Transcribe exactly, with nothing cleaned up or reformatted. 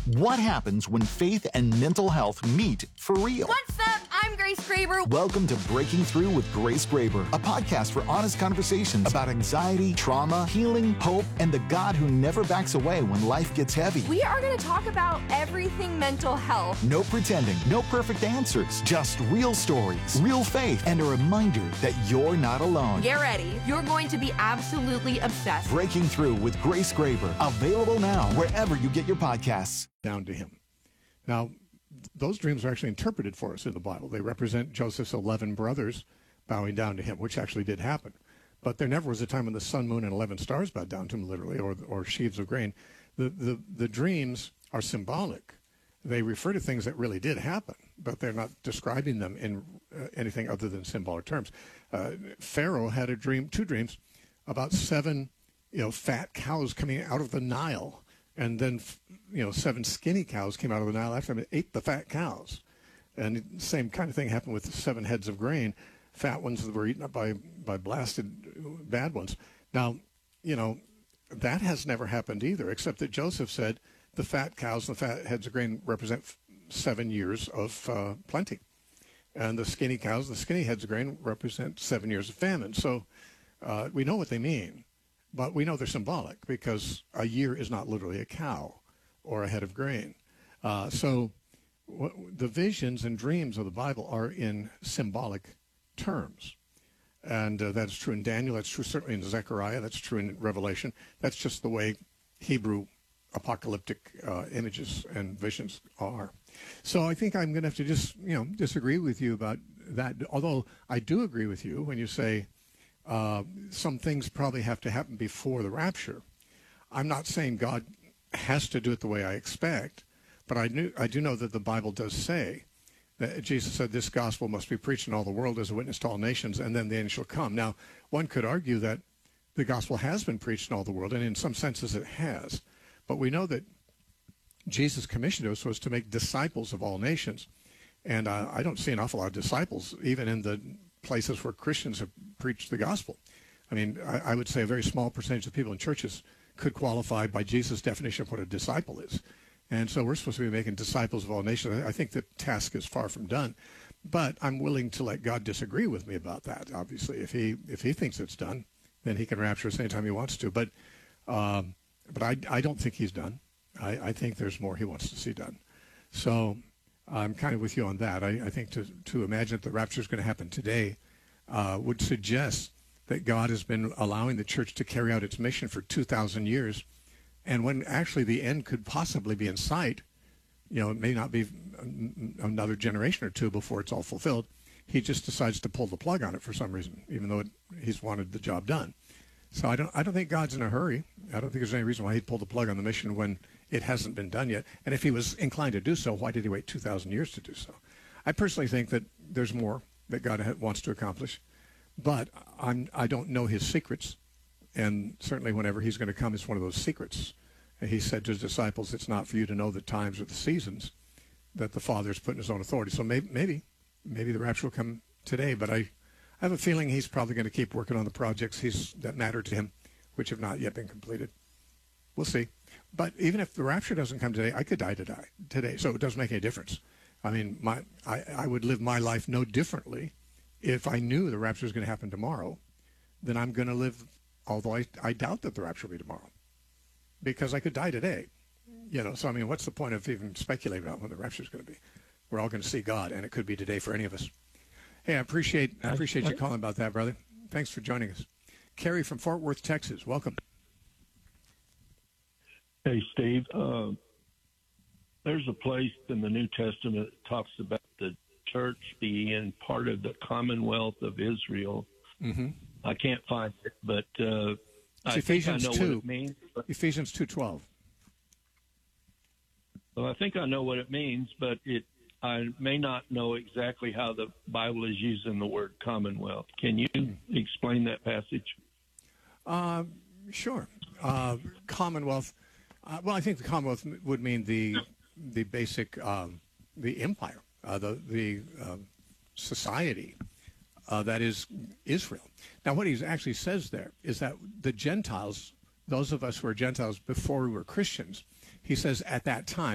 What happens when faith and mental health meet for real? What's up? I'm Grace Graber. Welcome to Breaking Through with Grace Graber, a podcast for honest conversations about anxiety, trauma, healing, hope, and the God who never backs away when life gets heavy. We are going to talk about everything mental health. No pretending, no perfect answers, just real stories, real faith, and a reminder that you're not alone. Get ready. You're going to be absolutely obsessed. Breaking Through with Grace Graber, available now wherever you get your podcasts. Down to him. Now, those dreams are actually interpreted for us in the Bible. They represent Joseph's eleven brothers bowing down to him, which actually did happen. But there never was a time when the sun, moon, and eleven stars bowed down to him, literally, or or sheaves of grain. The, the, the dreams are symbolic. They refer to things that really did happen, but they're not describing them in uh, anything other than symbolic terms. Uh, Pharaoh had a dream, two dreams, about seven, you know, fat cows coming out of the Nile. And then, you know, seven skinny cows came out of the Nile after him and ate the fat cows. And the same kind of thing happened with the seven heads of grain. Fat ones that were eaten up by, by blasted bad ones. Now, you know, that has never happened either, except that Joseph said the fat cows and the fat heads of grain represent seven years of uh, plenty. And the skinny cows, the skinny heads of grain represent seven years of famine. So uh, we know what they mean. But we know they're symbolic because a year is not literally a cow or a head of grain. Uh, so w- the visions and dreams of the Bible are in symbolic terms. And uh, that's true in Daniel. That's true certainly in Zechariah. That's true in Revelation. That's just the way Hebrew apocalyptic uh, images and visions are. So I think I'm going to have to just, you know, disagree with you about that. Although I do agree with you when you say, Uh, some things probably have to happen before the rapture. I'm not saying God has to do it the way I expect, but I, knew, I do know that the Bible does say that Jesus said this gospel must be preached in all the world as a witness to all nations, and then the end shall come. Now, one could argue that the gospel has been preached in all the world, and in some senses it has. But we know that Jesus commissioned us was to make disciples of all nations. And uh, I don't see an awful lot of disciples, even in the places where Christians have preached the gospel. I mean, I, I would say a very small percentage of people in churches could qualify by Jesus' definition of what a disciple is. And so we're supposed to be making disciples of all nations. I think the task is far from done. But I'm willing to let God disagree with me about that, obviously. If he if he thinks it's done, then he can rapture us anytime he wants to. But um, but I, I don't think he's done. I, I think there's more he wants to see done. So I'm kind of with you on that. I, I think to, to imagine that the rapture is going to happen today uh, would suggest that God has been allowing the church to carry out its mission for two thousand years. And when actually the end could possibly be in sight, you know, it may not be another generation or two before it's all fulfilled. He just decides to pull the plug on it for some reason, even though it, he's wanted the job done. So I don't, I don't think God's in a hurry. I don't think there's any reason why he'd pull the plug on the mission when it hasn't been done yet. And if he was inclined to do so, why did he wait two thousand years to do so? I personally think that there's more that God wants to accomplish, but I'm, I don't know his secrets. And certainly whenever he's going to come, it's one of those secrets. And he said to his disciples, it's not for you to know the times or the seasons that the Father's put in his own authority. So maybe, maybe, maybe the rapture will come today, but I, I have a feeling he's probably going to keep working on the projects he's, that matter to him, which have not yet been completed. We'll see. But even if the rapture doesn't come today, I could die to die today, so it doesn't make any difference. I mean, my I, I would live my life no differently if I knew the rapture was going to happen tomorrow than I'm going to live, although I, I doubt that the rapture will be tomorrow, because I could die today. You know, so I mean, what's the point of even speculating about when the rapture is going to be? We're all going to see God, and it could be today for any of us. Hey, I appreciate I appreciate you calling about that, brother. Thanks for joining us. Kerry from Fort Worth, Texas. Welcome. Hey, Steve. Uh, there's a place in the New Testament that talks about the church being part of the Commonwealth of Israel. Mm-hmm. I can't find it, but uh, I Ephesians think I know two. what it means. But, Ephesians two twelve. well, I think I know what it means, but it I may not know exactly how the Bible is using the word Commonwealth. Can you explain that passage? Uh, sure. Uh, Commonwealth. Uh, well, I think the Commonwealth would mean the the basic um, the empire, uh, the the uh, society uh, that is Israel. Now, what he actually says there is that the Gentiles, those of us who are Gentiles before we were Christians, he says at that time.